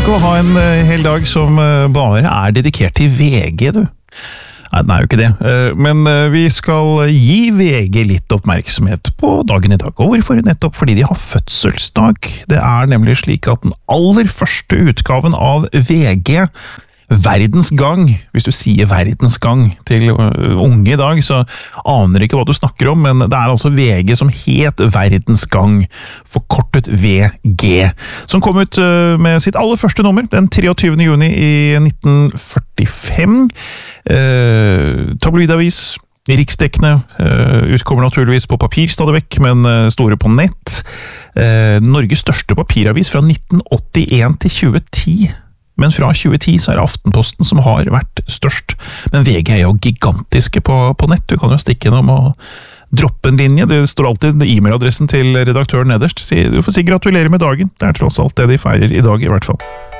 Tenk å ha en hel dag som bare dedikert til VG, du. Nei, den jo ikke det. Men vi skal gi VG litt oppmerksomhet på dagen i dag. Og hvorfor? Nettopp fordi de har fødselsdag. Det nemlig slik at den aller første utgaven av VG, Verdens Gang, hvis du sier Verdens Gang til unge i dag, så aner ikke hva du snakker om, men det altså VG som het Verdens Gang, forkortet VG, som kom ut med sitt aller første nummer, den 23. juni i 1945. Tabloidavis, riksdekkende, utkommer naturligvis på papir stadig vekk, men store på nett. Norges største papiravis fra 1981 til 2010. Men fra 2010 så det Aftenposten som har vært størst. Men VG jo gigantiske på nett. Du kan jo stikke innom og droppe en linje. Det står alltid e-mailadressen til redaktøren nederst. Du får si gratulerer med dagen. Det tross alt det de feirer i dag i hvert fall.